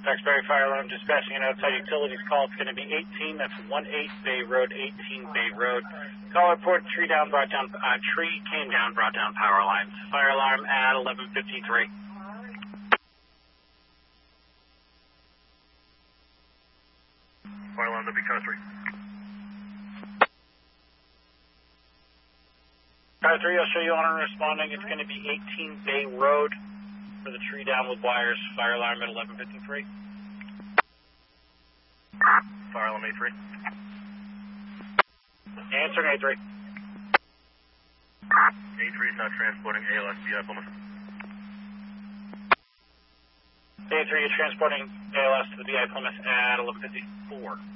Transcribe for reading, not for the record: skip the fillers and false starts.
Duxbury Fire Alarm dispatching an outside utilities call. It's going to be 18. That's 18 Bay Road, 18 Bay Road. Call report, tree came down, brought down power lines. Fire alarm at 11:53. Fire alarm, that'll be car 3. Car 3, I'll show you on responding. It's going to be 18 Bay Road for the tree down with wires. Fire alarm at 11:53. Fire alarm A3. Answering A3. A3 is now transporting ALS BI Plymouth. A3, you're transporting ALS to the BI Plymouth at 11:54.